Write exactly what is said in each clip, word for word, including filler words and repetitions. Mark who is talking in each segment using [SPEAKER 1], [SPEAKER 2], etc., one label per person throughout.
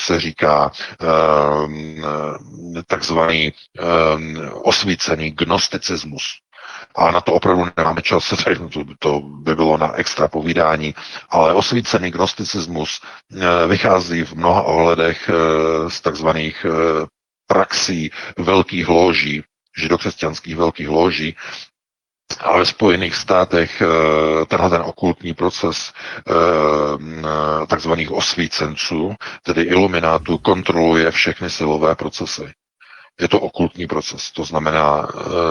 [SPEAKER 1] se říká takzvaný osvícený gnosticismus. A na to opravdu nemáme čas, to, to by bylo na extra povídání, ale osvícený gnosticismus vychází v mnoha ohledech z takzvaných praxí velkých lóží, židokřesťanských velkých lóží, a ve Spojených státech tenhle ten okultní proces takzvaných osvícenců, tedy iluminátů, kontroluje všechny silové procesy. Je to okultní proces, to znamená,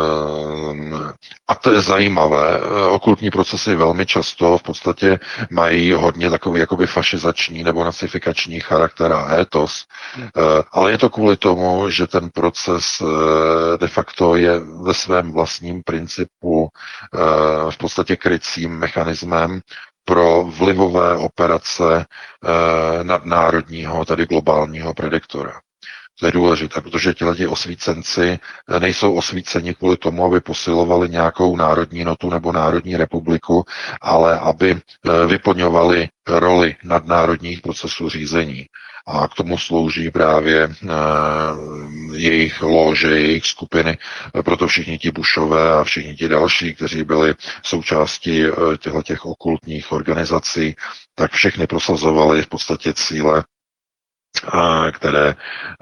[SPEAKER 1] a to je zajímavé, okultní procesy velmi často v podstatě mají hodně takový jakoby fašizační nebo nacifikační charakter a étos, ale je to kvůli tomu, že ten proces de facto je ve svém vlastním principu v podstatě krycím mechanismem pro vlivové operace nadnárodního, tedy globálního prediktora. To je důležité, protože ti osvícenci nejsou osvíceni kvůli tomu, aby posilovali nějakou národní notu nebo národní republiku, ale aby vyplňovali roli nadnárodních procesů řízení. A k tomu slouží právě jejich lože, jejich skupiny, proto všichni ti Bushové a všichni ti další, kteří byli součástí těch okultních organizací, tak všechny prosazovali v podstatě cíle, které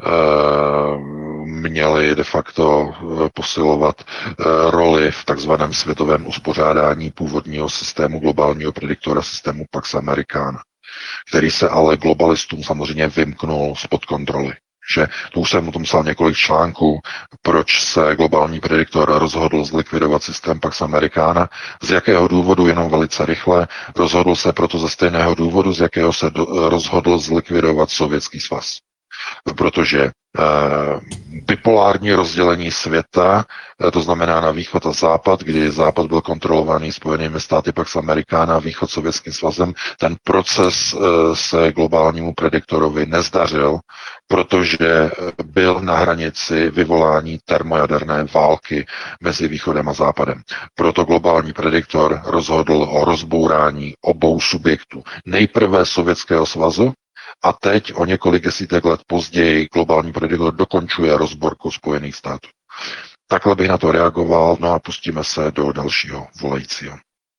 [SPEAKER 1] měly de facto posilovat roli v takzvaném světovém uspořádání původního systému globálního prediktora, systému Pax Americana, který se ale globalistům samozřejmě vymknul spod kontroly. Že to už jsem o tom psal několik článků, proč se globální prediktor rozhodl zlikvidovat systém Pax Americana, z jakého důvodu, jenom velice rychle, rozhodl se proto ze stejného důvodu, z jakého se do, rozhodl zlikvidovat Sovětský svaz. Protože eh, bipolární rozdělení světa, eh, to znamená na východ a západ, kdy západ byl kontrolovaný Spojenými státy Pax Americana a východ Sovětským svazem, ten proces eh, se globálnímu prediktorovi nezdařil, protože byl na hranici vyvolání termojaderné války mezi východem a západem. Proto globální prediktor rozhodl o rozbourání obou subjektů. Nejprve Sovětského svazu, a teď o několik desítek let později globální prediktor dokončuje rozborku Spojených států. Takhle bych na to reagoval, no a pustíme se do dalšího volajícího.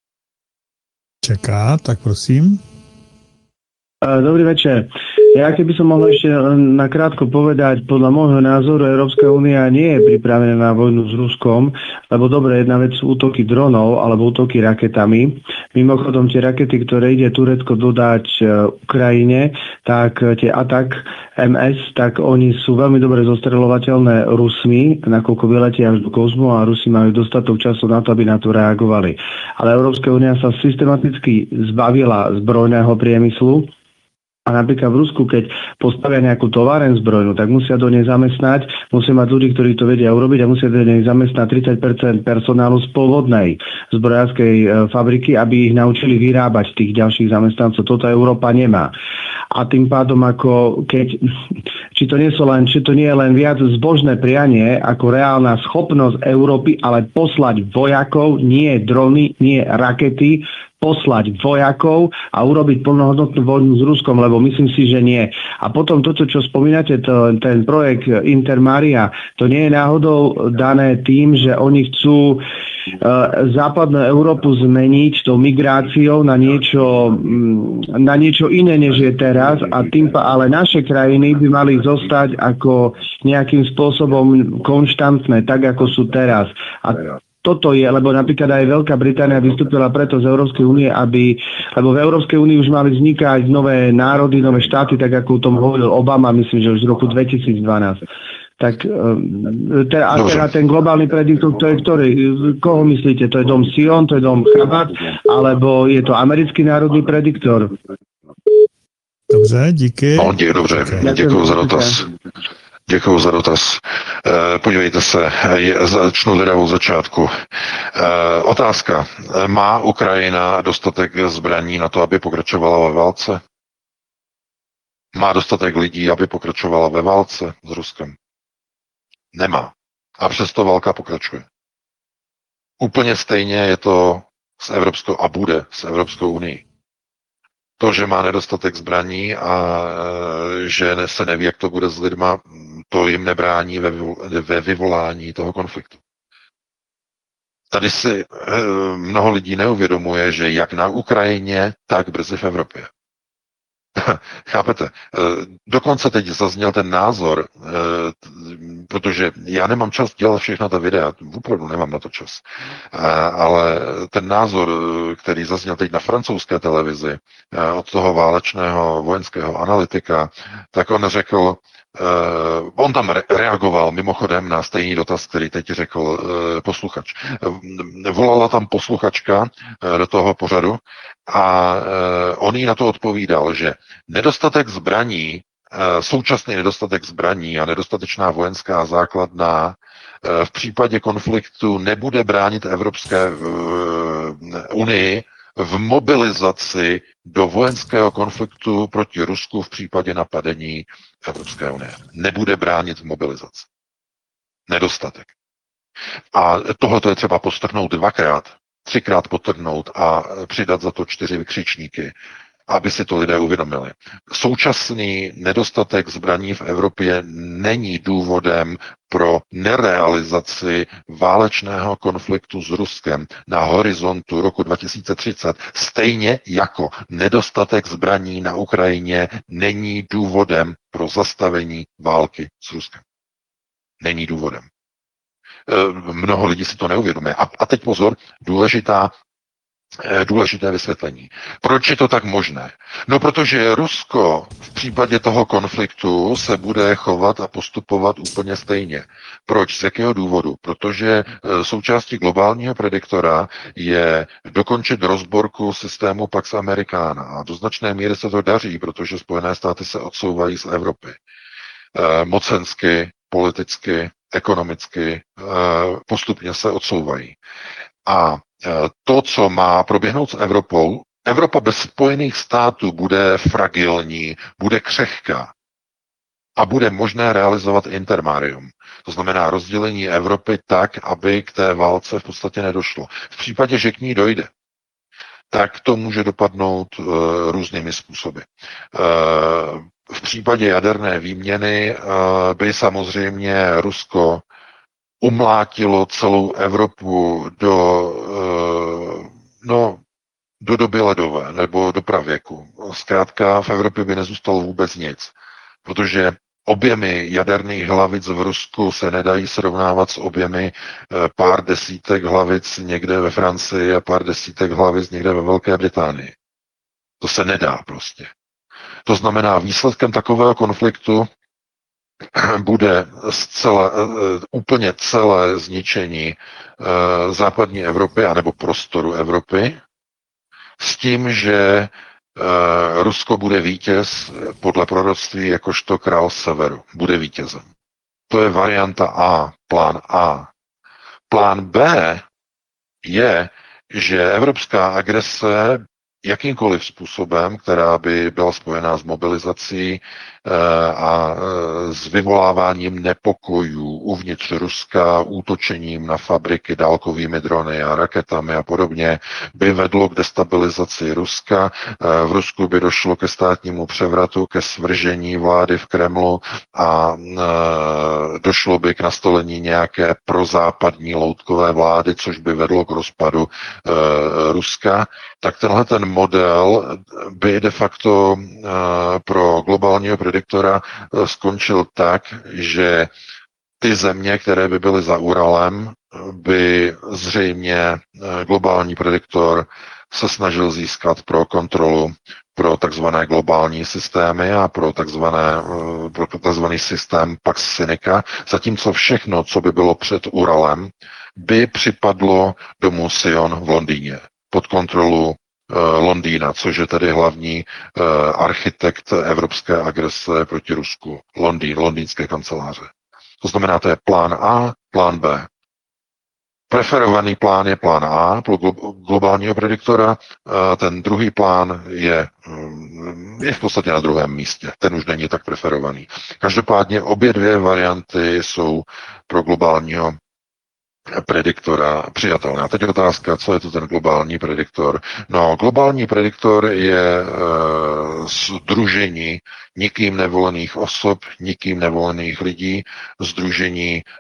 [SPEAKER 2] Čeká, tak prosím.
[SPEAKER 3] Dobrý večer. Ja keby som mohol ešte nakrátko povedať, podľa môjho názoru Európska únia nie je pripravená na vojnu s Ruskom, lebo dobre, jedna vec sú útoky dronov alebo útoky raketami. Mimochodom, tie rakety, ktoré ide Turecko dodať Ukrajine, tak tie Atak em es, tak oni sú veľmi dobre zostreľovateľné Rusmi, nakoľko vyletia až do kozmu a Rusi majú dostatok času na to, aby na to reagovali. Ale Európska únia sa systematicky zbavila zbrojného priemyslu. A napríklad v Rusku, keď postavia nejakú továren zbrojnú, tak musia do nej zamestnať, musia mať ľudí, ktorí to vedia urobiť a musia do nej zamestnať tridsať percent personálu z pôvodnej zbrojárskej fabriky, aby ich naučili vyrábať tých ďalších zamestnancov. Toto Európa nemá. A tým pádom, ako keď, či to nie, sú len, či to nie je len viac zbožné prianie, ako reálna schopnosť Európy, ale poslať vojakov, nie drony, nie rakety, poslať vojakov a urobiť plnohodnotnú vojnu s Ruskom, lebo myslím si, že nie. A potom toto, čo spomínate, to, ten projekt Intermaria, to nie je náhodou dané tým, že oni chcú uh, západnú Európu zmeniť tou migráciou na niečo, na niečo iné, než je teraz, a tým pa, ale naše krajiny by mali zostať ako nejakým spôsobom konštantné, tak ako sú teraz. A toto je, lebo napríklad aj Veľká Británia vystúpila preto z Európskej únie, aby, lebo v Európskej únii už mali vznikať nové národy, nové štáty, tak ako o tom hovoril Obama, myslím, že už z roku dvetisícdvanásť. Tak te, a teda ten globálny prediktor, to je ktorý? Koho myslíte? To je dom Sion, to je dom Chabad, alebo je to americký národný prediktor?
[SPEAKER 2] Dobře, díky.
[SPEAKER 1] No, díky, dobře, děkuji za dotaz. Děkuji za dotaz. E, podívejte se, je, začnu teda od začátku. E, otázka. Má Ukrajina dostatek zbraní na to, aby pokračovala ve válce? Má dostatek lidí, aby pokračovala ve válce s Ruskem? Nemá. A přesto válka pokračuje. Úplně stejně je to s Evropskou a bude s Evropskou unii. To, že má nedostatek zbraní a že se neví, jak to bude s lidma, to jim nebrání ve, ve vyvolání toho konfliktu. Tady si mnoho lidí neuvědomuje, že jak na Ukrajině, tak brzy v Evropě. Chápete? Dokonce teď zazněl ten názor, protože já nemám čas dělat všechna ta videa, opravdu nemám na to čas, ale ten názor, který zazněl teď na francouzské televizi od toho válečného vojenského analytika, tak on řekl, Uh, on tam re- reagoval mimochodem na stejný dotaz, který teď řekl uh, posluchač. Uh, volala tam posluchačka uh, do toho pořadu a uh, on jí na to odpovídal, že nedostatek zbraní, uh, současný nedostatek zbraní a nedostatečná vojenská základna uh, v případě konfliktu nebude bránit Evropské uh, unii v mobilizaci do vojenského konfliktu proti Rusku v případě napadení Evropské unie. Nebude bránit v mobilizaci. Nedostatek. A tohle je třeba podtrhnout dvakrát, třikrát podtrhnout a přidat za to čtyři vykřičníky, aby si to lidé uvědomili. Současný nedostatek zbraní v Evropě není důvodem pro nerealizaci válečného konfliktu s Ruskem na horizontu roku dva tisíce třicet, stejně jako nedostatek zbraní na Ukrajině není důvodem pro zastavení války s Ruskem. Není důvodem. E, mnoho lidí si to neuvědomuje. A, a teď pozor, důležitá důležité vysvětlení. Proč je to tak možné? No, protože Rusko v případě toho konfliktu se bude chovat a postupovat úplně stejně. Proč? Z jakého důvodu? Protože součástí globálního prediktora je dokončit rozborku systému Pax Americana. A do značné míry se to daří, protože Spojené státy se odsouvají z Evropy. E, mocensky, politicky, ekonomicky e, postupně se odsouvají. A to, co má proběhnout s Evropou, Evropa bez Spojených států bude fragilní, bude křehká a bude možné realizovat intermarium. To znamená rozdělení Evropy tak, aby k té válce v podstatě nedošlo. V případě, že k ní dojde, tak to může dopadnout uh, různými způsoby. Uh, v případě jaderné výměny uh, by samozřejmě Rusko umlátilo celou Evropu do, no, do doby ledové nebo do pravěku. Zkrátka v Evropě by nezůstalo vůbec nic, protože objemy jaderných hlavic v Rusku se nedají srovnávat s objemy pár desítek hlavic někde ve Francii a pár desítek hlavic někde ve Velké Británii. To se nedá prostě. To znamená, výsledkem takového konfliktu bude zcela, úplně celé zničení západní Evropy anebo prostoru Evropy s tím, že Rusko bude vítěz podle proroctví jakožto král severu. Bude vítězem. To je varianta A, plán A. Plán B je, že evropská agrese jakýmkoliv způsobem, která by byla spojená s mobilizací a s vyvoláváním nepokojů uvnitř Ruska, útočením na fabriky dálkovými drony a raketami a podobně, by vedlo k destabilizaci Ruska. V Rusku by došlo ke státnímu převratu, ke svržení vlády v Kremlu a došlo by k nastolení nějaké prozápadní loutkové vlády, což by vedlo k rozpadu Ruska. Tak tenhle ten model by de facto pro globálního prediktora skončil tak, že ty země, které by byly za Uralem, by zřejmě globální prediktor se snažil získat pro kontrolu pro takzvané globální systémy a pro takzvané, pro takzvaný systém Pax Sinica, zatímco všechno, co by bylo před Uralem, by připadlo do Sion v Londýně pod kontrolu Londýna, což je tedy hlavní uh, architekt evropské agrese proti Rusku. Londýn, londýnské kanceláře. To znamená, to je plán A, plán B. Preferovaný plán je plán A pro globálního prediktora, uh, ten druhý plán je, um, je v podstatě na druhém místě. Ten už není tak preferovaný. Každopádně obě dvě varianty jsou pro globálního prediktora přijatelné. A teď je otázka, co je to ten globální prediktor. No, globální prediktor je e, sdružení nikým nevolených osob, nikým nevolených lidí, sdružení e,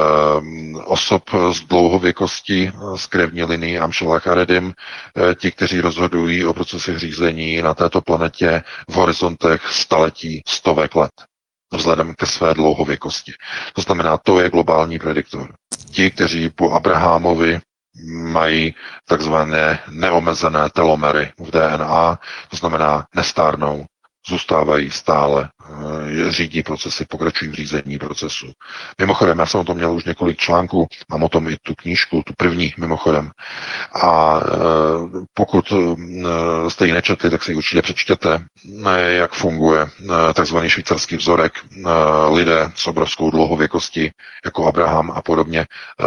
[SPEAKER 1] osob z dlouhověkosti, z krevní linii Amšela Charedim, e, ti, kteří rozhodují o procesech řízení na této planetě v horizontech staletí, stovek let vzhledem ke své dlouhověkosti. To znamená, to je globální prediktor. Ti, kteří po Abrahamovi mají takzvané neomezené telomery v D N A, to znamená nestárnou, zůstávají stále, řídí procesy, pokračují v řízení procesu. Mimochodem, já jsem o tom měl už několik článků, mám o tom i tu knížku, tu první mimochodem. A pokud jste ji nečetli, tak si ji určitě přečtěte, jak funguje takzvaný švýcarský vzorek, lidé s obrovskou dlouhověkostí, jako Abraham a podobně,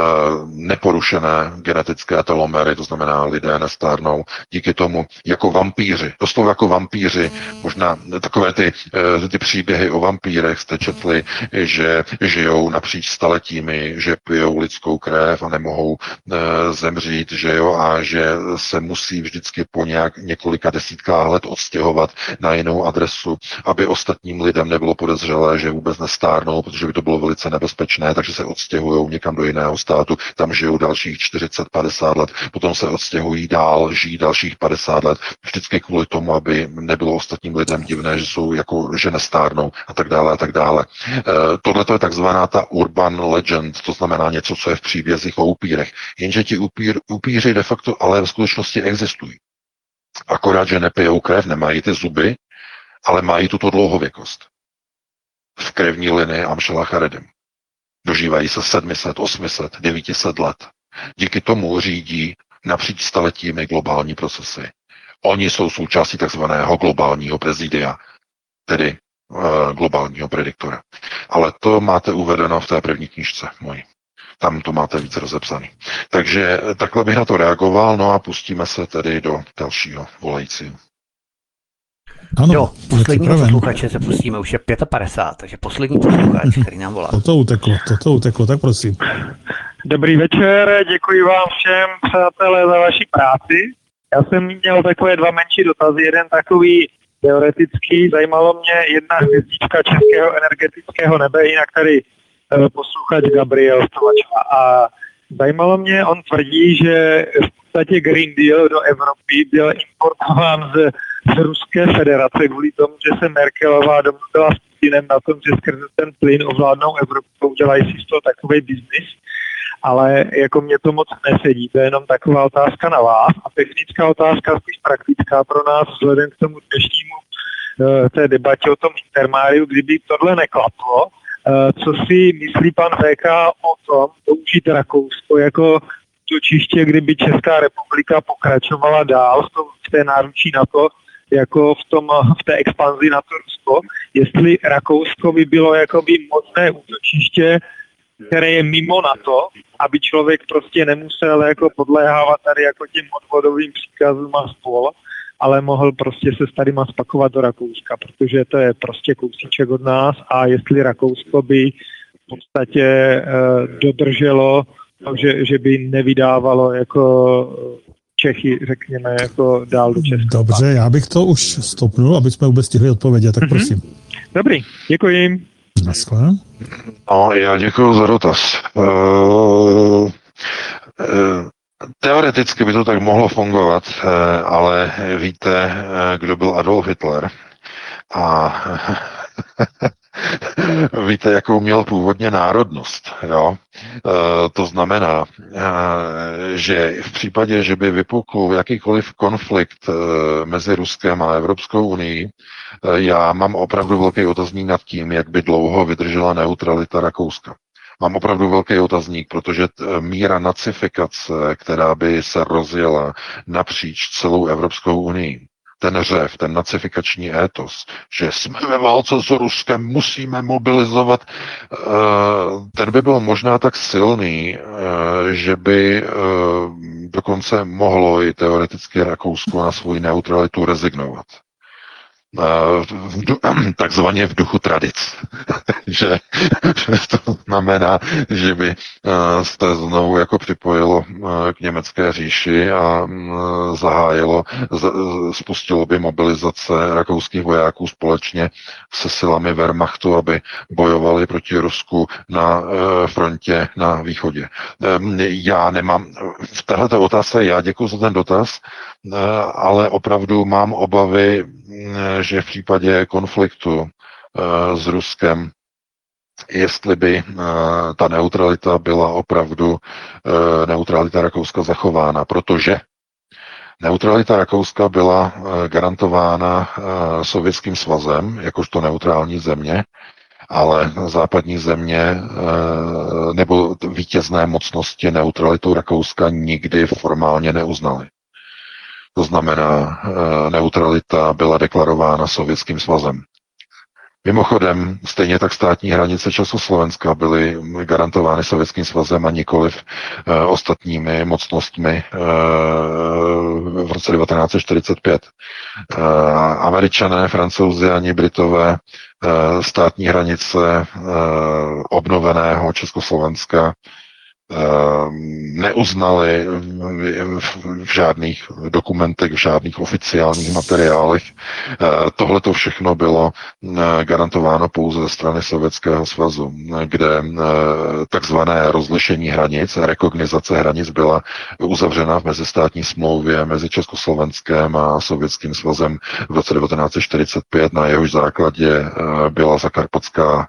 [SPEAKER 1] neporušené genetické telomery, to znamená lidé nestárnou, díky tomu jako vampíři, doslova jako vampíři, možná takové ty, ty příběhy o vampírech jste četli, že žijou napříč staletími, že pijou lidskou krev a nemohou e, zemřít, že jo, a že se musí vždycky po nějak několika desítkách let odstěhovat na jinou adresu, aby ostatním lidem nebylo podezřelé, že vůbec nestárnou, protože by to bylo velice nebezpečné, takže se odstěhují někam do jiného státu, tam žijou dalších čtyřicet padesát let, potom se odstěhují dál, žijí dalších padesát let, vždycky kvůli tomu, aby nebylo ostatním lidem divné, že jsou jako, že nestárnou a tak dále a tak dále. E, Tohle je takzvaná ta urban legend, to znamená něco, co je v příbězích o upírech. Jenže ti upír, upíři de facto ale v skutečnosti existují. Akorát, že nepijou krev, nemají ty zuby, ale mají tuto dlouhověkost. V krevní linii Amšela Charedim. Dožívají se sedm set, osm set, devět set let. Díky tomu řídí napříč staletími globální procesy. Oni jsou součástí takzvaného globálního prezidia, tedy e, globálního prediktora. Ale to máte uvedeno v té první knížce mojí. Tam to máte více rozepsaný. Takže takhle bych na to reagoval, no a pustíme se tedy do dalšího volajícího.
[SPEAKER 2] Ano,
[SPEAKER 4] jo, posledního posluchače se pustíme, už je padesát pět, takže poslední posluchač, který nám volá.
[SPEAKER 2] Toto uteklo, toto uteklo, tak prosím.
[SPEAKER 5] Dobrý večer, děkuji vám všem, přátelé, za vaši práci. Já jsem měl takové dva menší dotazy, jeden takový teoretický, zajímalo mě jedna hvězdička českého energetického nebe, jinak tady posluchač Gabriel Stovačova. A zajímalo mě, on tvrdí, že v podstatě Green Deal do Evropy byl importován z, z Ruské federace kvůli tomu, že se Merkelová domluvila s Putinem na tom, že skrze ten plyn ovládnou Evropu, udělají si z toho takový biznis. Ale jako mě to moc nesedí, to je jenom taková otázka na vás a technická otázka spíš praktická pro nás vzhledem k tomu dnešnímu uh, té debatě o tom intermáriu, kdyby tohle neklaplo, uh, co si myslí pan V K o tom použít Rakousko jako točiště, kdyby Česká republika pokračovala dál v, tom, v té náručí NATO, jako v, tom, v té expanzi na to Rusko, jestli Rakousko by bylo jakoby mocné útočiště, které je mimo NATO, aby člověk prostě nemusel jako podléhávat tady jako těm odvodovým příkazům a spol, ale mohl prostě se s tadyma spakovat do Rakouska, protože to je prostě kousíček od nás a jestli Rakousko by v podstatě e, dodrželo, že, že by nevydávalo jako Čechy, řekněme, jako dál do Česka.
[SPEAKER 2] Dobře, já bych to už stopnul, aby jsme vůbec stihli odpovědět, tak mm-hmm. prosím.
[SPEAKER 5] Dobrý, děkuji.
[SPEAKER 2] Naschle.
[SPEAKER 1] No, já děkuji za dotaz. Uh, uh, teoreticky by to tak mohlo fungovat, uh, ale víte, uh, kdo byl Adolf Hitler? A víte, jakou měl původně národnost, jo? E, to znamená, e, že v případě, že by vypukl jakýkoliv konflikt e, mezi Ruskem a Evropskou unii, e, já mám opravdu velký otazník nad tím, jak by dlouho vydržela neutralita Rakouska. Mám opravdu velký otazník, protože míra nacifikace, která by se rozjela napříč celou Evropskou unii, ten řev, ten nacifikační étos, že jsme ve válce s Ruskem, musíme mobilizovat, ten by byl možná tak silný, že by dokonce mohlo i teoreticky Rakousko na svou neutralitu rezignovat. Takzvaně v duchu tradic. že, že to znamená, že by jste znovu jako připojilo k německé říši a zahájilo, spustilo by mobilizace rakouských vojáků společně se silami Wehrmachtu, aby bojovali proti Rusku na frontě na východě. Já nemám, v této otázce, já děkuji za ten dotaz, ale opravdu mám obavy, že v případě konfliktu s Ruskem, jestli by ta neutralita byla opravdu neutralita Rakouska zachována, protože neutralita Rakouska byla garantována Sovětským svazem, jakožto neutrální země, ale západní země nebo vítězné mocnosti neutralitu Rakouska nikdy formálně neuznaly. To znamená, neutralita byla deklarována Sovětským svazem. Mimochodem, stejně tak státní hranice Československa byly garantovány Sovětským svazem a nikoliv e, ostatními mocnostmi e, v roce devatenáct set čtyřicet pět. E, Američané, Francouzi ani Britové e, státní hranice e, obnoveného Československa neuznali v žádných dokumentech, v žádných oficiálních materiálech. Tohle to všechno bylo garantováno pouze ze strany Sovětského svazu, kde takzvané rozlišení hranic, rekognizace hranic byla uzavřena v mezistátní smlouvě mezi Československem a Sovětským svazem v roce devatenáct set čtyřicet pět, na jehož základě byla zakarpatská,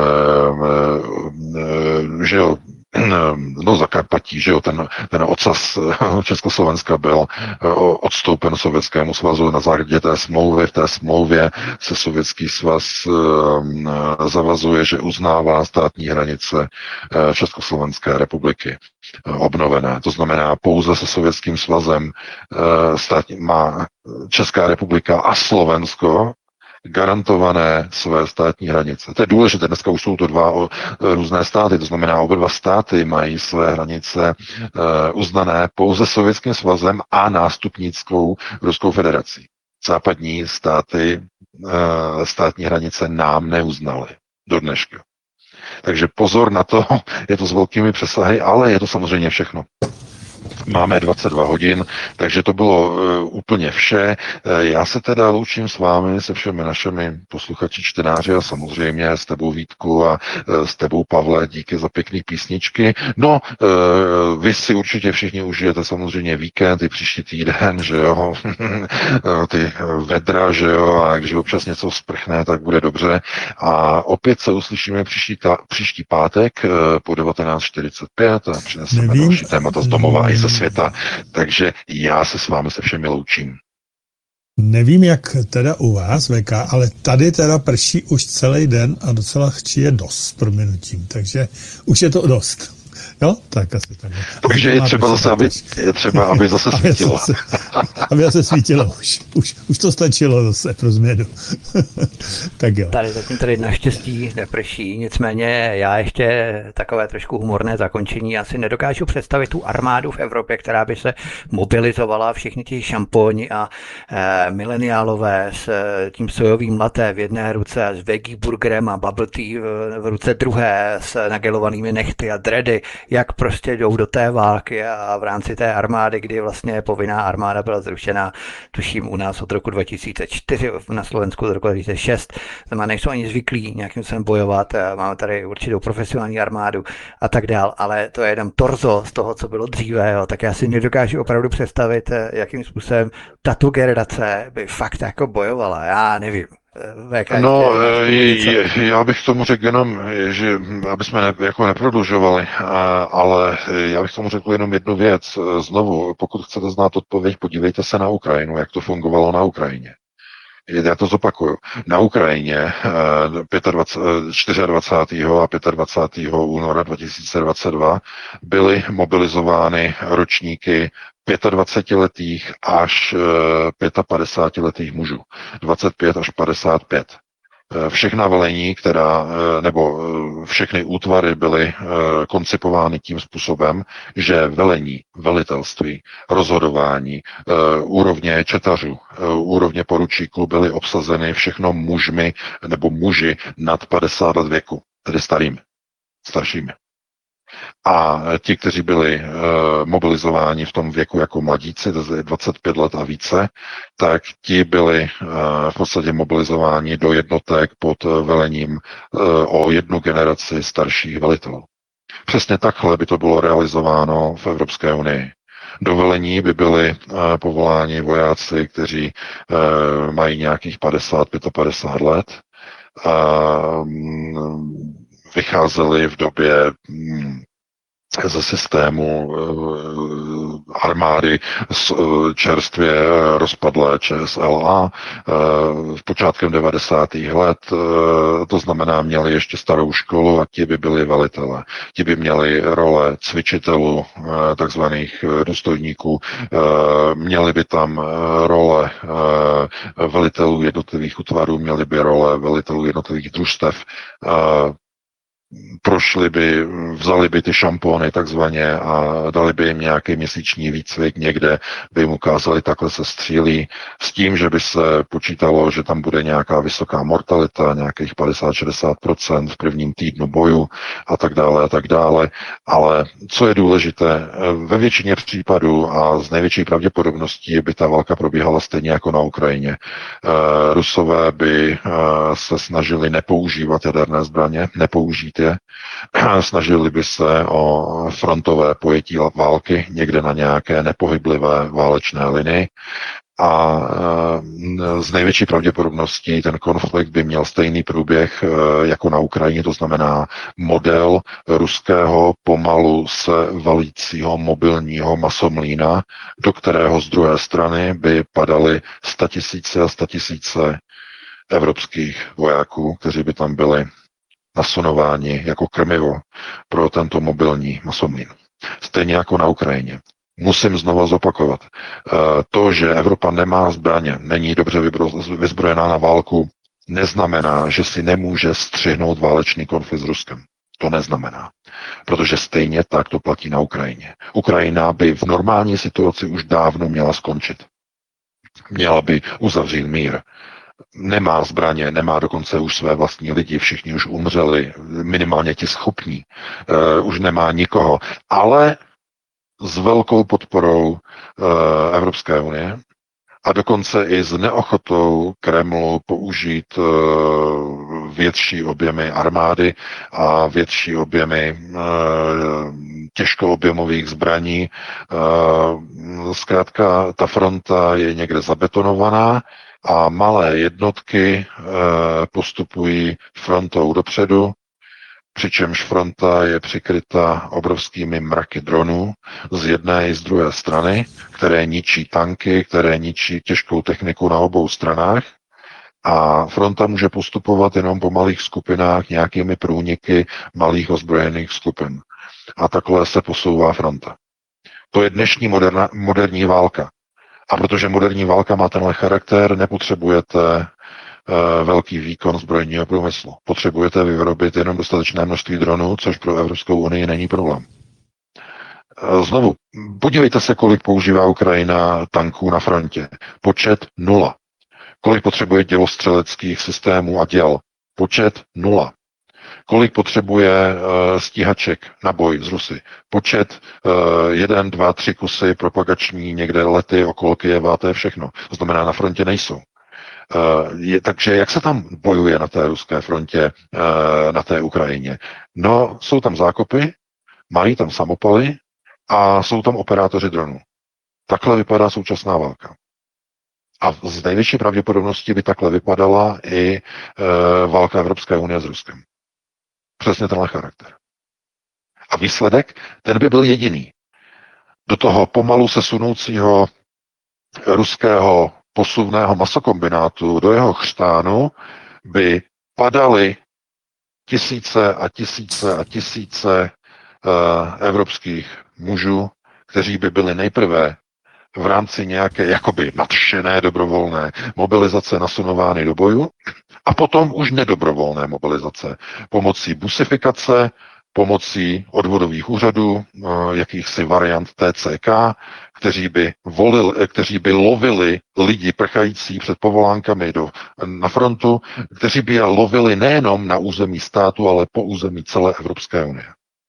[SPEAKER 1] že jo, no Zakarpatí, že jo, ten, ten ocas Československa byl odstoupen Sovětskému svazu na základě té smlouvy. V té smlouvě se Sovětský svaz zavazuje, že uznává státní hranice Československé republiky obnovené. To znamená, pouze se Sovětským svazem státní, má Česká republika a Slovensko garantované své státní hranice. To je důležité, dneska už jsou to dva o, různé státy, to znamená, oba dva státy mají své hranice e, uznané pouze Sovětským svazem a nástupnickou Ruskou federací. Západní státy e, státní hranice nám neuznaly do dneška. Takže pozor na to, je to s velkými přesahy, ale je to samozřejmě všechno. Máme dvacet dva hodin, takže to bylo uh, úplně vše. Uh, já se teda loučím s vámi, se všemi našimi posluchači, čtenáři a samozřejmě s tebou Vítku a uh, s tebou Pavle, díky za pěkný písničky. No, uh, vy si určitě všichni užijete samozřejmě víkend i příští týden, že jo, ty vedra, že jo, a když občas něco sprchne, tak bude dobře. A opět se uslyšíme příští, ta, příští pátek uh, po devatenáct čtyřicet pět a přineseme
[SPEAKER 2] Nevím.
[SPEAKER 1] další témata z domova i ze světa. Takže já se s vámi se všemi loučím.
[SPEAKER 2] Nevím, jak teda u vás, V K, ale tady teda prší už celý den a docela chčí dost s prominutím, takže už je to dost. Jo, tak asi tak.
[SPEAKER 1] Takže je třeba zase, aby, je třeba, aby zase svítilo.
[SPEAKER 2] Zase, aby zase svítilo už. Už, už to stačilo zase pro změnu. Tak jo.
[SPEAKER 4] Tady zatím tady naštěstí neprší, nicméně já ještě takové trošku humorné zakončení. Asi nedokážu představit tu armádu v Evropě, která by se mobilizovala, všichni ti šamponi a e, mileniálové s e, tím sojovým laté v jedné ruce a s veggie burgerem a bubble tea v, v ruce druhé s nagelovanými nechty a dready, jak prostě jdou do té války a v rámci té armády, kdy vlastně povinná armáda byla zrušena, tuším u nás od roku dva tisíce čtyři, na Slovensku od roku dva tisíce šest, znamená, nejsou ani zvyklí nějakým způsobem bojovat, máme tady určitou profesionální armádu a tak dál, ale to je jenom torzo z toho, co bylo dříve, jo, tak já si nedokážu opravdu představit, jakým způsobem tato generace by fakt jako bojovala, já nevím.
[SPEAKER 1] No, já bych tomu řekl jenom, že aby jsme ne, jako neprodlužovali, ale já bych tomu řekl jenom jednu věc. Znovu, pokud chcete znát odpověď, podívejte se na Ukrajinu, jak to fungovalo na Ukrajině. Já to zopakuju. Na Ukrajině dvacátého čtvrtého a dvacátého pátého února dva tisíce dvacet dva byly mobilizovány ročníky dvacetiletých až padesátipětiletých mužů. dvacet pět až padesát pět. Všechna velení, která, nebo všechny útvary byly koncipovány tím způsobem, že velení, velitelství, rozhodování, úrovně četařů, úrovně poručíků byly obsazeny všechno mužmi nebo muži nad padesát let věku. tedy starými, staršími. A ti, kteří byli uh, mobilizováni v tom věku jako mladíci, to je dvacet pět let a více, tak ti byli uh, v podstatě mobilizováni do jednotek pod velením uh, o jednu generaci starších velitelů. Přesně takhle by to bylo realizováno v Evropské unii. Do velení by byli uh, povoláni vojáci, kteří uh, mají nějakých padesát, padesát pět let. Uh, vycházeli v době um, ze systému uh, armády z uh, čerstvě rozpadlé Č S L A uh, v počátkem devadesátých let, uh, to znamená, měli ještě starou školu a ti by byli velitelé. Ti by měli role cvičitelů, uh, takzvaných důstojníků, uh, měli by tam uh, role uh, velitelů jednotlivých útvarů, měli by role velitelů jednotlivých družstev, uh, prošli by, vzali by ty šampóny takzvaně a dali by jim nějaký měsíční výcvik někde, by jim ukázali, takhle se střílí, s tím, že by se počítalo, že tam bude nějaká vysoká mortalita, nějakých padesát až šedesát procent v prvním týdnu boju a tak dále a tak dále. Ale co je důležité, ve většině případů a z největší pravděpodobností by ta válka probíhala stejně jako na Ukrajině. Rusové by se snažili nepoužívat jaderné zbraně, nepoužít je. Snažili by se o frontové pojetí války někde na nějaké nepohyblivé válečné linii a z největší pravděpodobností ten konflikt by měl stejný průběh jako na Ukrajině, to znamená model ruského pomalu se valícího mobilního masomlína, do kterého z druhé strany by padaly statisíce a statisíce evropských vojáků, kteří by tam byli nasunováni jako krmivo pro tento mobilní masomlín. Stejně jako na Ukrajině. Musím znova zopakovat. To, že Evropa nemá zbraně, není dobře vyzbrojená na válku, neznamená, že si nemůže střihnout válečný konflikt s Ruskem. To neznamená. Protože stejně tak to platí na Ukrajině. Ukrajina by v normální situaci už dávno měla skončit. Měla by uzavřít mír. Nemá zbraně, nemá dokonce už své vlastní lidi, všichni už umřeli, minimálně ti schopní, uh, už nemá nikoho, ale s velkou podporou uh, Evropské unie a dokonce i s neochotou Kremlu použít uh, větší objemy armády a větší objemy uh, těžkoobjemových zbraní. Uh, zkrátka, ta fronta je někde zabetonovaná, a malé jednotky e, postupují frontou dopředu, přičemž fronta je přikryta obrovskými mraky dronů z jedné i z druhé strany, které ničí tanky, které ničí těžkou techniku na obou stranách. A fronta může postupovat jenom po malých skupinách, nějakými průniky malých ozbrojených skupin. A takhle se posouvá fronta. To je dnešní moderna, moderní válka. A protože moderní válka má tenhle charakter, nepotřebujete e, velký výkon zbrojního průmyslu. Potřebujete vyrobit jenom dostatečné množství dronů, což pro Evropskou unii není problém. E, znovu, podívejte se, kolik používá Ukrajina tanků na frontě. Počet nula. Kolik potřebuje dělostřeleckých systémů a děl. Počet nula. Kolik potřebuje uh, stíhaček na boj z Rusy. Počet uh, jeden, dva, tři kusy propagační, někde lety okolo Kyjeva, to je všechno. To znamená, na frontě nejsou. Uh, je, takže jak se tam bojuje na té ruské frontě, uh, na té Ukrajině? No, jsou tam zákopy, mají tam samopaly a jsou tam operátoři dronů. Takhle vypadá současná válka. A z největší pravděpodobností by takhle vypadala i uh, válka Evropské unie s Ruskem. Přesně tenhle charakter. A výsledek, ten by byl jediný. Do toho pomalu se sunoucího ruského posuvného masokombinátu, do jeho chřtánu, by padaly tisíce a tisíce a tisíce uh, evropských mužů, kteří by byli nejprve v rámci nějaké jakoby nadšené dobrovolné mobilizace nasunovány do boju a potom už nedobrovolné mobilizace pomocí busifikace, pomocí odvodových úřadů, jakýchsi variant T C K, kteří by, volili, kteří by lovili lidi prchající před povolánkami do, na frontu, kteří by je lovili nejenom na území státu, ale po území celé Evropské unie.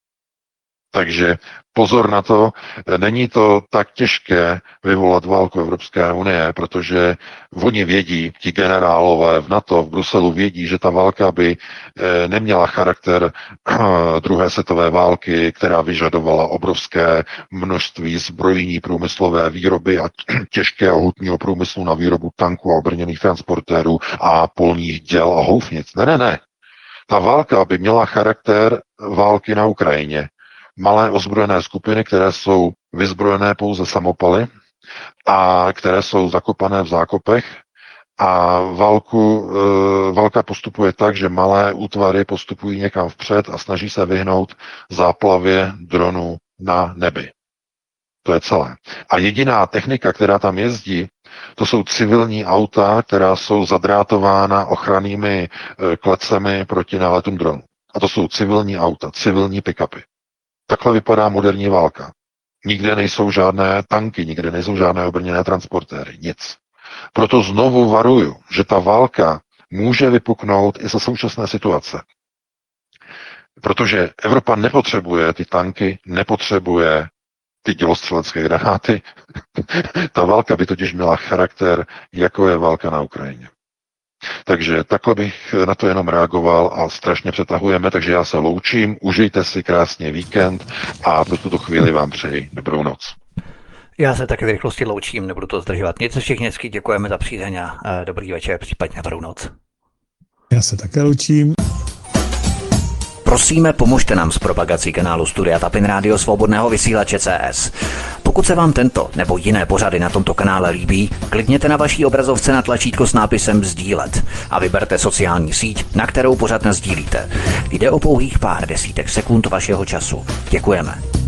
[SPEAKER 1] Takže pozor na to, není to tak těžké vyvolat válku Evropské unie, protože oni vědí, ti generálové v NATO, v Bruselu vědí, že ta válka by neměla charakter druhé světové války, která vyžadovala obrovské množství zbrojní průmyslové výroby a těžkého hutního průmyslu na výrobu tanků a obrněných transportérů a polních děl a houfnic. Ne, ne, ne. Ta válka by měla charakter války na Ukrajině. Malé ozbrojené skupiny, které jsou vyzbrojené pouze samopaly a které jsou zakopané v zákopech a válku, e, válka postupuje tak, že malé útvary postupují někam vpřed a snaží se vyhnout záplavě dronů na nebi. To je celé. A jediná technika, která tam jezdí, to jsou civilní auta, která jsou zadrátována ochrannými e, klecemi proti náletům dronů. A to jsou civilní auta, civilní pick-upy. Takhle vypadá moderní válka. Nikde nejsou žádné tanky, nikde nejsou žádné obrněné transportéry, nic. Proto znovu varuju, že ta válka může vypuknout i za současné situace. Protože Evropa nepotřebuje ty tanky, nepotřebuje ty dělostřelecké granáty. Ta válka by totiž měla charakter, jako je válka na Ukrajině. Takže takhle bych na to jenom reagoval a strašně přetahujeme, takže já se loučím, užijte si krásně víkend a pro tuto chvíli vám přeji dobrou noc.
[SPEAKER 4] Já se taky v rychlosti loučím, nebudu to zdržovat. Něco všichni hezky děkujeme za přízeň a dobrý večer, případně dobrou noc.
[SPEAKER 2] Já se také loučím.
[SPEAKER 4] Prosíme, pomožte nám s propagací kanálu Studia Tapin Rádio Svobodného vysílače C S. Pokud se vám tento nebo jiné pořady na tomto kanále líbí, klikněte na vaší obrazovce na tlačítko s nápisem sdílet a vyberte sociální síť, na kterou pořad nasdílíte. Jde o pouhých pár desítek sekund vašeho času. Děkujeme.